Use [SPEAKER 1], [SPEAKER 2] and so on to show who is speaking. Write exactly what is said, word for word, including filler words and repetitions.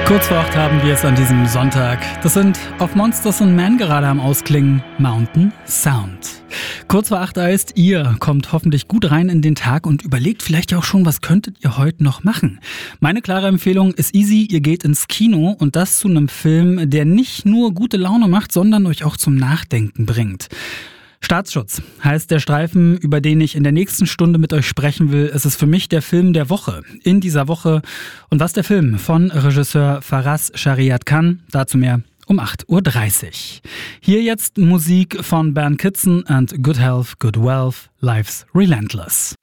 [SPEAKER 1] Kurz vor acht haben wir es an diesem Sonntag. Das sind Of Monsters and Men gerade am Ausklingen, Mountain Sound. Kurz vor acht heißt, ihr kommt hoffentlich gut rein in den Tag und überlegt vielleicht auch schon, was könntet ihr heute noch machen. Meine klare Empfehlung ist easy, ihr geht ins Kino und das zu einem Film, der nicht nur gute Laune macht, sondern euch auch zum Nachdenken bringt. Staatsschutz heißt der Streifen, über den ich in der nächsten Stunde mit euch sprechen will. Es ist für mich der Film der Woche in dieser Woche. Und was der Film von Regisseur Faraz Shariat kann, dazu mehr um acht Uhr dreißig. Hier jetzt Musik von Bernd Kitzen and Good Health, Good Wealth, Life's Relentless.